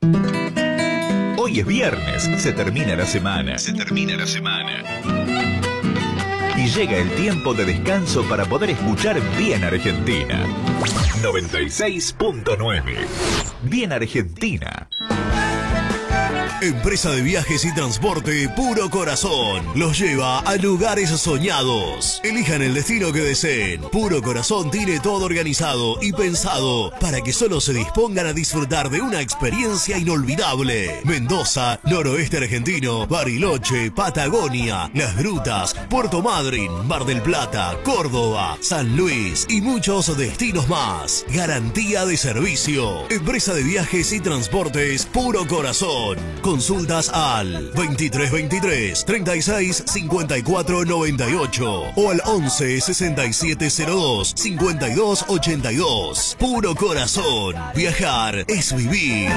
Hoy es viernes, se termina la semana. Se termina la semana. Y llega el tiempo de descanso para poder escuchar Bien Argentina. 96.9. Bien Argentina. Empresa de viajes y transporte Puro Corazón los lleva a lugares soñados. Elijan el destino que deseen. Puro Corazón tiene todo organizado y pensado para que solo se dispongan a disfrutar de una experiencia inolvidable. Mendoza, noroeste argentino, Bariloche, Patagonia, Las Grutas, Puerto Madryn, Mar del Plata, Córdoba, San Luis y muchos destinos más. Garantía de servicio. Empresa de viajes y transportes Puro Corazón. Consultas al 2323 36 54 98 o al 11 67 02 52 82. Puro Corazón. Viajar es vivir.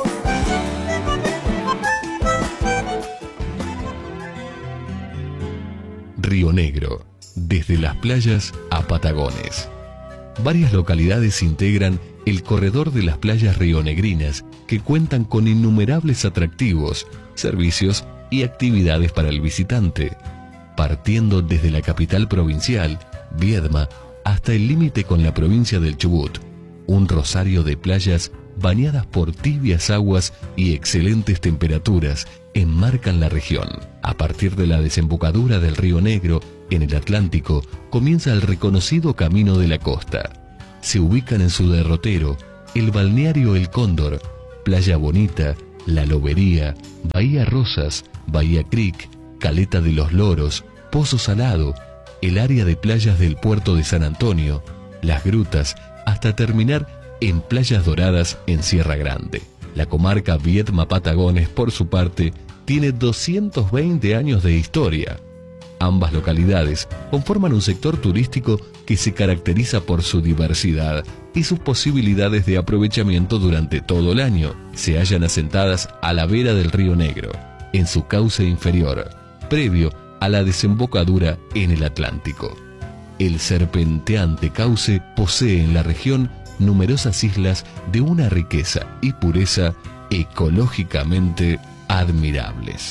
Río Negro, desde las playas a Patagones. Varias localidades integran el corredor de las playas rionegrinas que cuentan con innumerables atractivos, servicios y actividades para el visitante, partiendo desde la capital provincial, Viedma, hasta el límite con la provincia del Chubut. Un rosario de playas bañadas por tibias aguas y excelentes temperaturas enmarcan la región. A partir de la desembocadura del Río Negro, en el Atlántico, comienza el reconocido Camino de la Costa. Se ubican en su derrotero el balneario El Cóndor, Playa Bonita, La Lobería, Bahía Rosas, Bahía Creek, Caleta de los Loros, Pozo Salado, el área de playas del puerto de San Antonio, Las Grutas, hasta terminar en Playas Doradas en Sierra Grande. La comarca Viedma-Patagones, por su parte, tiene 220 años de historia. Ambas localidades conforman un sector turístico que se caracteriza por su diversidad y sus posibilidades de aprovechamiento durante todo el año. Se hallan asentadas a la vera del Río Negro, en su cauce inferior, previo a la desembocadura en el Atlántico. El serpenteante cauce posee en la región numerosas islas de una riqueza y pureza ecológicamente admirables.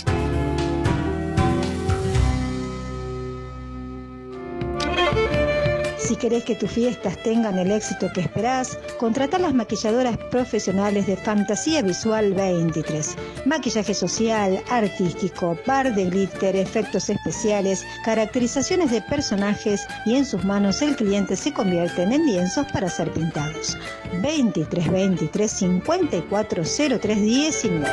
Si querés que tus fiestas tengan el éxito que esperás, contratá las maquilladoras profesionales de Fantasía Visual 23. Maquillaje social, artístico, par de glitter, efectos especiales, caracterizaciones de personajes y en sus manos el cliente se convierten en lienzos para ser pintados. 2323 5403 19.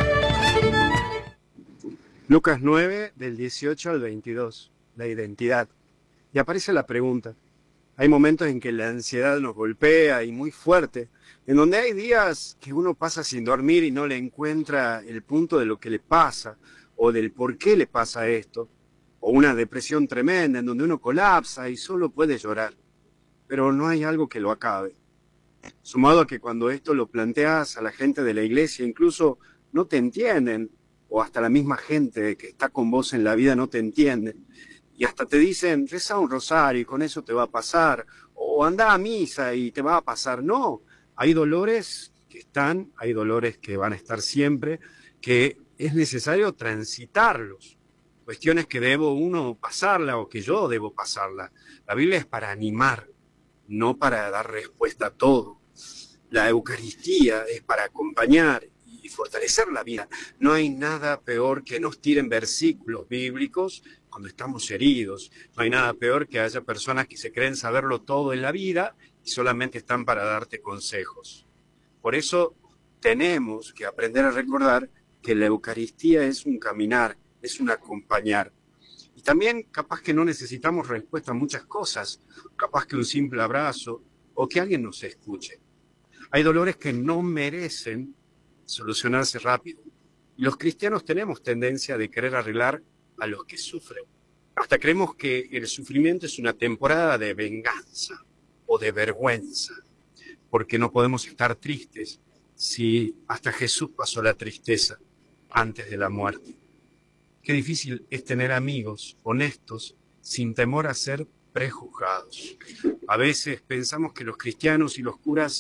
Lucas 9, del 18 al 22. La identidad. Y aparece la pregunta. Hay momentos en que la ansiedad nos golpea y muy fuerte, en donde hay días que uno pasa sin dormir y no le encuentra el punto de lo que le pasa o del por qué le pasa esto, o una depresión tremenda en donde uno colapsa y solo puede llorar, pero no hay algo que lo acabe. Sumado a que cuando esto lo planteas a la gente de la iglesia, incluso no te entienden, o hasta la misma gente que está con vos en la vida no te entiende. Y hasta te dicen, reza un rosario y con eso te va a pasar. O anda a misa y te va a pasar. No, hay dolores que están, hay dolores que van a estar siempre, que es necesario transitarlos. Cuestiones que debo uno pasarla o que yo debo pasarla. La Biblia es para animar, no para dar respuesta a todo. La Eucaristía es para acompañar y fortalecer la vida. No hay nada peor que nos tiren versículos bíblicos cuando estamos heridos. No hay nada peor que haya personas que se creen saberlo todo en la vida y solamente están para darte consejos. Por eso tenemos que aprender a recordar que la Eucaristía es un caminar, es un acompañar. Y también capaz que no necesitamos respuesta a muchas cosas, capaz que un simple abrazo o que alguien nos escuche. Hay dolores que no merecen solucionarse rápido. Y los cristianos tenemos tendencia de querer arreglar a los que sufren. Hasta creemos que el sufrimiento es una temporada de venganza o de vergüenza, porque no podemos estar tristes si hasta Jesús pasó la tristeza antes de la muerte. Qué difícil es tener amigos honestos sin temor a ser prejuzgados. A veces pensamos que los cristianos y los curas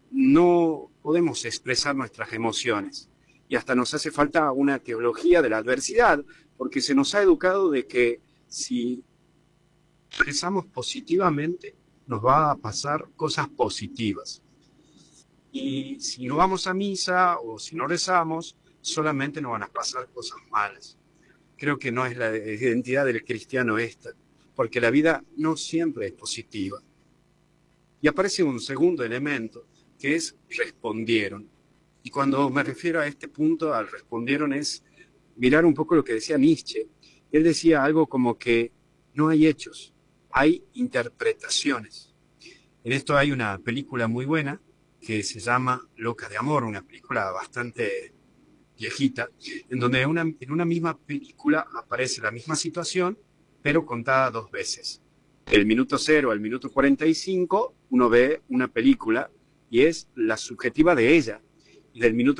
no podemos expresar nuestras emociones. Y hasta nos hace falta una teología de la adversidad, porque se nos ha educado de que si expresamos positivamente, nos va a pasar cosas positivas. Y si no vamos a misa o si no rezamos, solamente nos van a pasar cosas malas. Creo que no es la identidad del cristiano esta, porque la vida no siempre es positiva. Y aparece un segundo elemento, que es respondieron. Y cuando me refiero a este punto, al respondieron, es mirar un poco lo que decía Nietzsche. Él decía algo como que no hay hechos, hay interpretaciones. En esto hay una película muy buena que se llama Loca de Amor, una película bastante viejita, en donde en una misma película aparece la misma situación, pero contada dos veces. Del minuto 0 al minuto 45, uno ve una película y es la subjetiva de ella. Y del minuto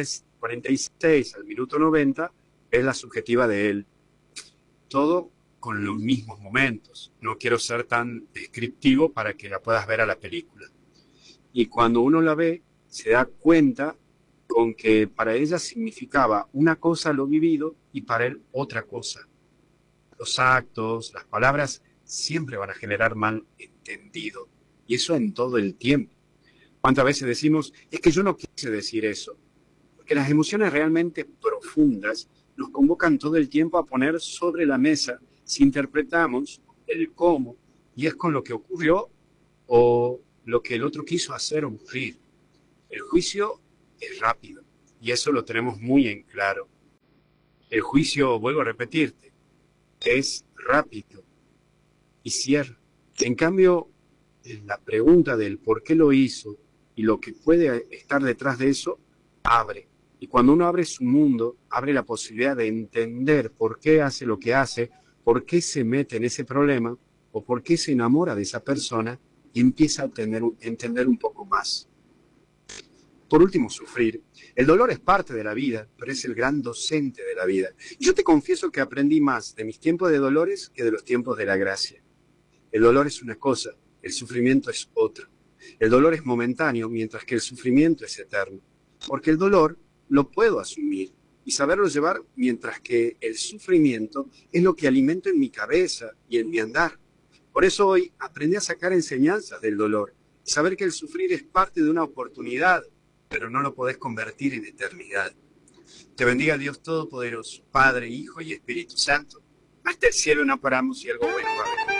46 al minuto 90 es la subjetiva de él. Todo con los mismos momentos. No quiero ser tan descriptivo para que la puedas ver a la película. Y cuando uno la ve, se da cuenta con que para ella significaba una cosa lo vivido y para él otra cosa. Los actos, las palabras siempre van a generar malentendido. Y eso en todo el tiempo. ¿Cuántas veces decimos, es que yo no quise decir eso? Porque las emociones realmente profundas nos convocan todo el tiempo a poner sobre la mesa si interpretamos el cómo, y es con lo que ocurrió o lo que el otro quiso hacer ocurrir. El juicio es rápido, y eso lo tenemos muy en claro. El juicio, vuelvo a repetirte, es rápido y cierra. En cambio, la pregunta del por qué lo hizo y lo que puede estar detrás de eso, abre. Y cuando uno abre su mundo, abre la posibilidad de entender por qué hace lo que hace, por qué se mete en ese problema, o por qué se enamora de esa persona, y empieza a entender un poco más. Por último, sufrir. El dolor es parte de la vida, pero es el gran docente de la vida. Y yo te confieso que aprendí más de mis tiempos de dolores que de los tiempos de la gracia. El dolor es una cosa, el sufrimiento es otra. El dolor es momentáneo, mientras que el sufrimiento es eterno. Porque el dolor lo puedo asumir y saberlo llevar, mientras que el sufrimiento es lo que alimento en mi cabeza y en mi andar. Por eso hoy aprendí a sacar enseñanzas del dolor y saber que el sufrir es parte de una oportunidad, pero no lo podés convertir en eternidad. Te bendiga Dios Todopoderoso, Padre, Hijo y Espíritu Santo. Hasta el cielo no paramos y algo bueno va a venir.